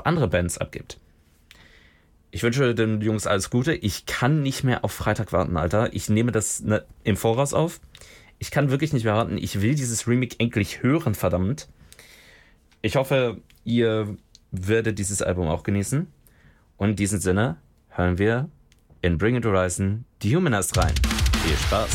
andere Bands abgibt. Ich wünsche den Jungs alles Gute. Ich kann nicht mehr auf Freitag warten, Alter. Ich nehme das im Voraus auf. Ich kann wirklich nicht mehr warten. Ich will dieses Remake endlich hören, verdammt. Ich hoffe, ihr werdet dieses Album auch genießen. Und in diesem Sinne hören wir in Bring It Horizon die Humanist rein. Viel Spaß.